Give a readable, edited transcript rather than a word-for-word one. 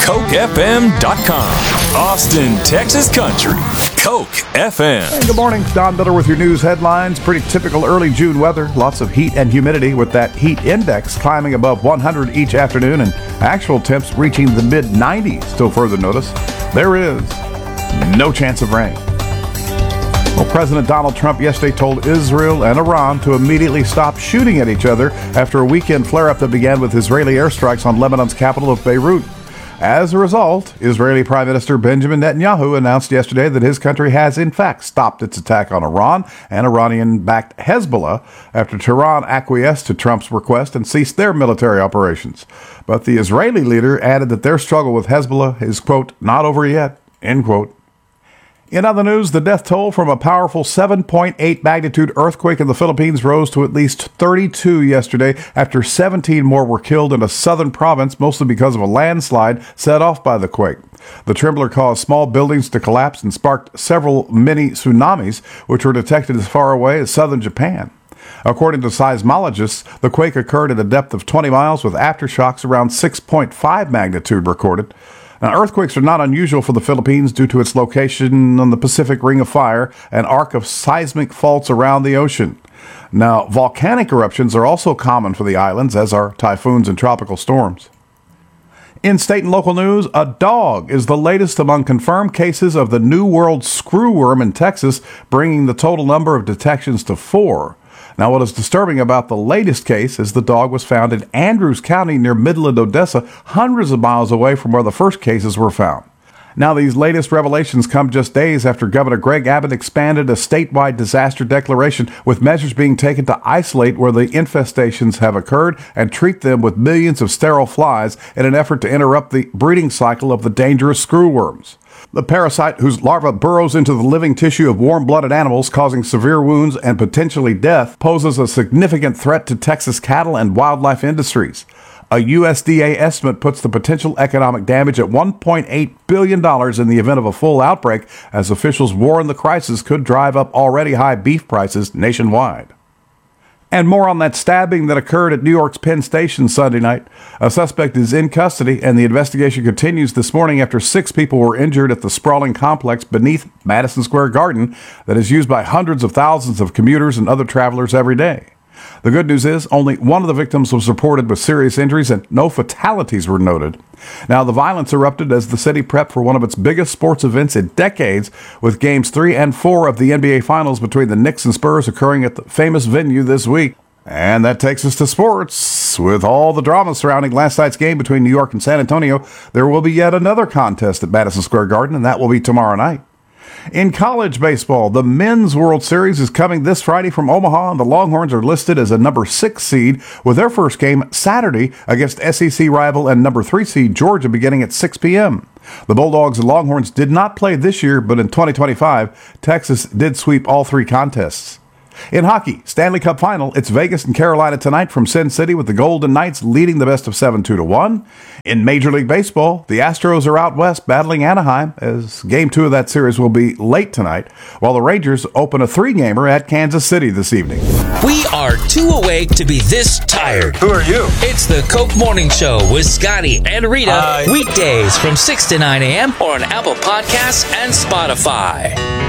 CokeFM.com. Austin, Texas country. Coke FM. Hey, good morning. Don Miller with your news headlines. Pretty typical early June weather. Lots of heat and humidity with that heat index climbing above 100 each afternoon and actual temps reaching the mid-90s till further notice. There is no chance of rain. Well, President Donald Trump yesterday told Israel and Iran to immediately stop shooting at each other after a weekend flare-up that began with Israeli airstrikes on Lebanon's capital of Beirut. As a result, Israeli Prime Minister Benjamin Netanyahu announced yesterday that his country has in fact stopped its attack on Iran and Iranian-backed Hezbollah after Tehran acquiesced to Trump's request and ceased their military operations. But the Israeli leader added that their struggle with Hezbollah is, quote, not over yet, end quote. In other news, the death toll from a powerful 7.8 magnitude earthquake in the Philippines rose to at least 32 yesterday after 17 more were killed in a southern province, mostly because of a landslide set off by the quake. The trembler caused small buildings to collapse and sparked several mini tsunamis, which were detected as far away as southern Japan. According to seismologists, the quake occurred at a depth of 20 miles with aftershocks around 6.5 magnitude recorded. Now, earthquakes are not unusual for the Philippines due to its location on the Pacific Ring of Fire, an arc of seismic faults around the ocean. Now, volcanic eruptions are also common for the islands, as are typhoons and tropical storms. In state and local news, a dog is the latest among confirmed cases of the New World screwworm in Texas, bringing the total number of detections to 4. Now, what is disturbing about the latest case is the dog was found in Andrews County near Midland, Odessa, hundreds of miles away from where the first cases were found. Now, these latest revelations come just days after Governor Greg Abbott expanded a statewide disaster declaration with measures being taken to isolate where the infestations have occurred and treat them with millions of sterile flies in an effort to interrupt the breeding cycle of the dangerous screwworms. The parasite, whose larva burrows into the living tissue of warm-blooded animals, causing severe wounds and potentially death, poses a significant threat to Texas cattle and wildlife industries. A USDA estimate puts the potential economic damage at $1.8 billion in the event of a full outbreak, as officials warn the crisis could drive up already high beef prices nationwide. And more on that stabbing that occurred at New York's Penn Station Sunday night. A suspect is in custody, and the investigation continues this morning after 6 people were injured at the sprawling complex beneath Madison Square Garden that is used by hundreds of thousands of commuters and other travelers every day. The good news is only one of the victims was reported with serious injuries and no fatalities were noted. Now, the violence erupted as the city prepped for one of its biggest sports events in decades, with games 3 and 4 of the NBA Finals between the Knicks and Spurs occurring at the famous venue this week. And that takes us to sports. With all the drama surrounding last night's game between New York and San Antonio, there will be yet another contest at Madison Square Garden, and that will be tomorrow night. In college baseball, the Men's World Series is coming this Friday from Omaha, and the Longhorns are listed as a number 6 seed with their first game Saturday against SEC rival and number 3 seed Georgia beginning at 6 p.m. The Bulldogs and Longhorns did not play this year, but in 2025, Texas did sweep all 3 contests. In hockey, Stanley Cup Final, it's Vegas and Carolina tonight from Sin City with the Golden Knights leading the best of 7 2-1. In Major League Baseball, the Astros are out west battling Anaheim as Game 2 of that series will be late tonight, while the Rangers open a 3-gamer at Kansas City this evening. We are too awake to be this tired. Who are you? It's the Coke Morning Show with Scotty and Rita. Weekdays from 6 to 9 a.m. or on Apple Podcasts and Spotify.